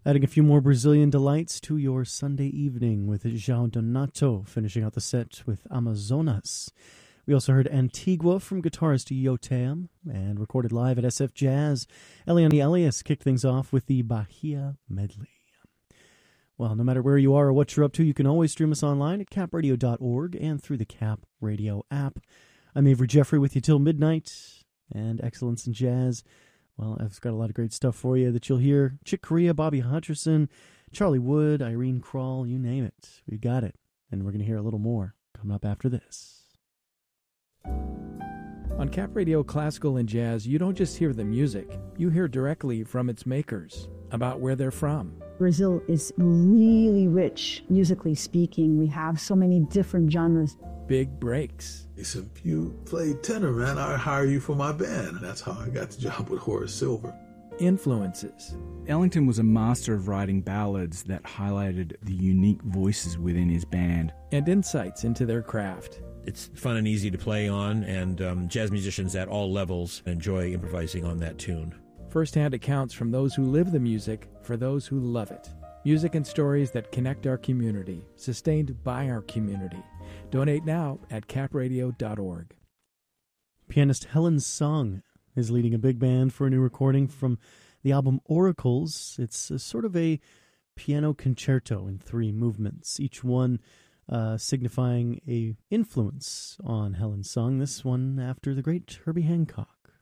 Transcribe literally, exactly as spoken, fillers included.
Adding a few more Brazilian delights to your Sunday evening with João Donato, finishing out the set with Amazonas. We also heard Antigua from guitarist Yotam, and recorded live at S F Jazz. Eliane Elias kicked things off with the Bahia Medley. Well, no matter where you are or what you're up to, you can always stream us online at cap radio dot org and through the Cap Radio app. I'm Avery Jeffrey with you till midnight, and Excellence in Jazz. Well, I've got a lot of great stuff for you that you'll hear. Chick Corea, Bobby Hutcherson, Charlie Wood, Irene Krall, you name it. We got it. And we're going to hear a little more coming up after this. On Cap Radio Classical and Jazz, you don't just hear the music. You hear directly from its makers, about where they're from. Brazil is really rich, musically speaking. We have so many different genres. Big breaks. He said, if you play tenor, man, I'll hire you for my band. That's how I got the job with Horace Silver. Influences. Ellington was a master of writing ballads that highlighted the unique voices within his band. And insights into their craft. It's fun and easy to play on, and um, jazz musicians at all levels enjoy improvising on that tune. First-hand accounts from those who live the music for those who love it. Music and stories that connect our community, sustained by our community. Donate now at cap radio dot org. Pianist Helen Sung is leading a big band for a new recording from the album Oracles. It's a sort of a piano concerto in three movements, each one uh, signifying a influence on Helen Sung, this one after the great Herbie Hancock.